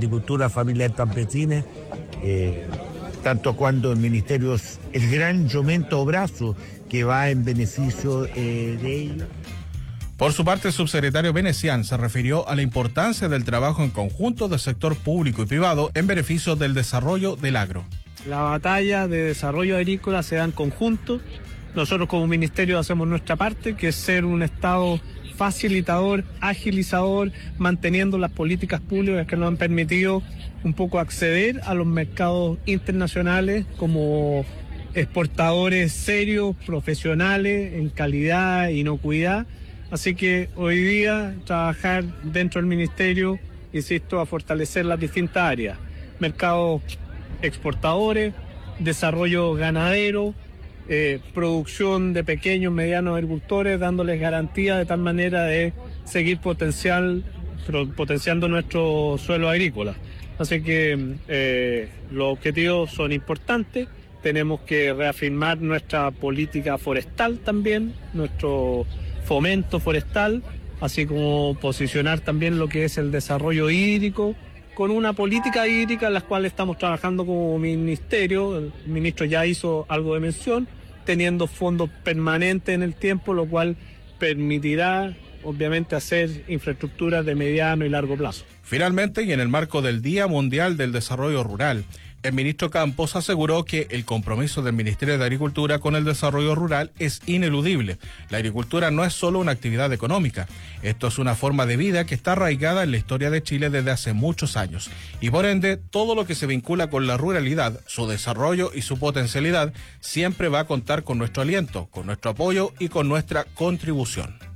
agricultura familiar campesina, tanto cuando el ministerio es el gran instrumento o brazo que va en beneficio de ellos. Por su parte, el subsecretario Venecián se refirió a la importancia del trabajo en conjunto del sector público y privado en beneficio del desarrollo del agro. La batalla de desarrollo agrícola se da en conjunto. Nosotros como ministerio hacemos nuestra parte, que es ser un Estado facilitador, agilizador, manteniendo las políticas públicas que nos han permitido un poco acceder a los mercados internacionales como exportadores serios, profesionales, en calidad e inocuidad. Así que hoy día trabajar dentro del ministerio, insisto, a fortalecer las distintas áreas, mercados exportadores, desarrollo ganadero, producción de pequeños, medianos agricultores, dándoles garantía de tal manera de seguir potenciando nuestro suelo agrícola. Así que los objetivos son importantes, tenemos que reafirmar nuestra política forestal también, nuestro fomento forestal, así como posicionar también lo que es el desarrollo hídrico, con una política hídrica en la cual estamos trabajando como ministerio. El ministro ya hizo algo de mención, teniendo fondos permanentes en el tiempo, lo cual permitirá obviamente hacer infraestructuras de mediano y largo plazo. Finalmente, y en el marco del Día Mundial del Desarrollo Rural, el ministro Campos aseguró que el compromiso del Ministerio de Agricultura con el desarrollo rural es ineludible. La agricultura no es solo una actividad económica, esto es una forma de vida que está arraigada en la historia de Chile desde hace muchos años. Y por ende, todo lo que se vincula con la ruralidad, su desarrollo y su potencialidad, siempre va a contar con nuestro aliento, con nuestro apoyo y con nuestra contribución.